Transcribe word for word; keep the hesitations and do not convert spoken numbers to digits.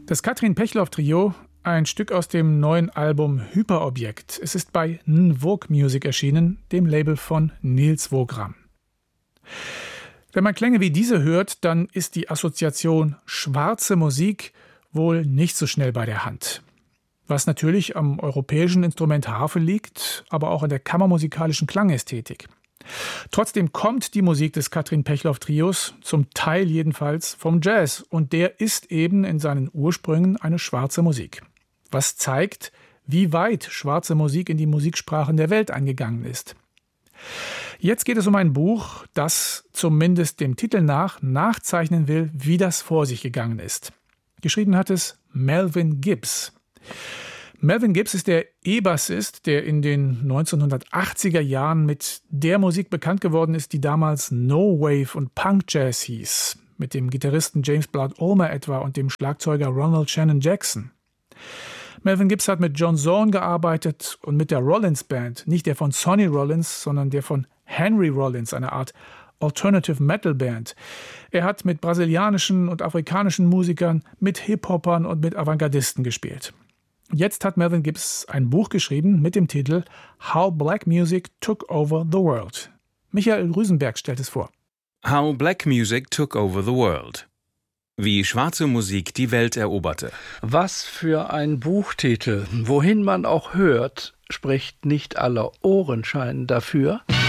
Das Katrin Pechloff Trio, ein Stück aus dem neuen Album Hyperobjekt. Es ist bei Nvogue Music erschienen, dem Label von Nils Wogram. Wenn man Klänge wie diese hört, dann ist die Assoziation schwarze Musik wohl nicht so schnell bei der Hand. Was natürlich am europäischen Instrument Harfe liegt, aber auch an der kammermusikalischen Klangästhetik. Trotzdem kommt die Musik des Katrin Pechloff Trios, zum Teil jedenfalls, vom Jazz. Und der ist eben in seinen Ursprüngen eine schwarze Musik. Was zeigt, wie weit schwarze Musik in die Musiksprachen der Welt eingegangen ist. Jetzt geht es um ein Buch, das zumindest dem Titel nach nachzeichnen will, wie das vor sich gegangen ist. Geschrieben hat es Melvin Gibbs. Melvin Gibbs ist der E-Bassist, der in den neunzehnhundertachtziger Jahren mit der Musik bekannt geworden ist, die damals No Wave und Punk Jazz hieß, mit dem Gitarristen James Blood Ulmer etwa und dem Schlagzeuger Ronald Shannon Jackson. Melvin Gibbs hat mit John Zorn gearbeitet und mit der Rollins Band, nicht der von Sonny Rollins, sondern der von Henry Rollins, eine Art Alternative Metal Band. Er hat mit brasilianischen und afrikanischen Musikern, mit Hip-Hopern und mit Avantgardisten gespielt. Jetzt hat Melvin Gibbs ein Buch geschrieben mit dem Titel How Black Music Took Over the World. Michael Rüsenberg stellt es vor. How Black Music Took Over the World. Wie schwarze Musik die Welt eroberte. Was für ein Buchtitel. Wohin man auch hört, spricht nicht aller Ohren scheinen dafür.